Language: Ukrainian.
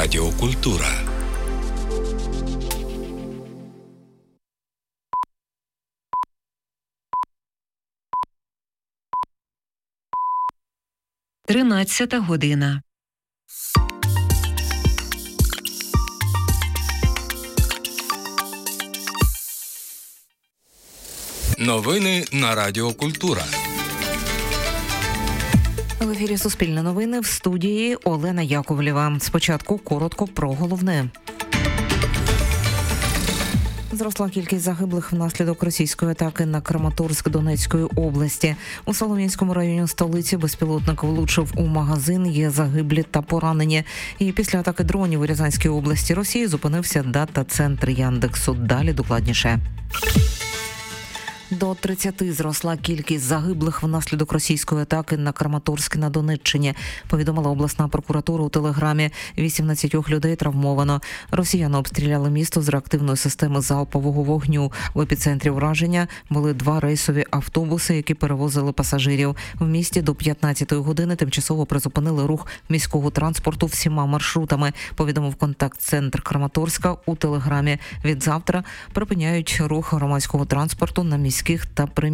Радіо Культура. Тринадцята година. Новини на Радіо Культура. В ефірі Суспільне новини, в студії Олена Яковлєва. Спочатку коротко про головне. Зросла кількість загиблих внаслідок російської атаки на Краматорськ Донецької області. У Солом'янському районі столиці безпілотник влучив у магазин, є загиблі та поранені. І після атаки дронів у Рязанській області Росії зупинився дата-центр Яндексу. Далі докладніше. До 30 зросла кількість загиблих внаслідок російської атаки на Краматорськ на Донеччині, повідомила обласна прокуратура у телеграмі. 18 людей травмовано. Росіяни обстріляли місто з реактивної системи залпового вогню. В епіцентрі враження були 2 рейсові автобуси, які перевозили пасажирів. В місті до 15 години тимчасово призупинили рух міського транспорту всіма маршрутами, повідомив контакт-центр Краматорська у телеграмі. Від завтра припиняють рух громадського транспорту на міських та